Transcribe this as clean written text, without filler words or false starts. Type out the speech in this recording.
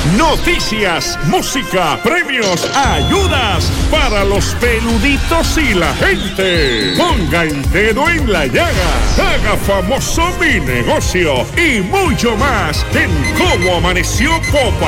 Noticias, música, premios, ayudas para los peluditos y la gente. Ponga el dedo en la llaga. Haga famoso mi negocio y mucho más en Cómo Amaneció Popa.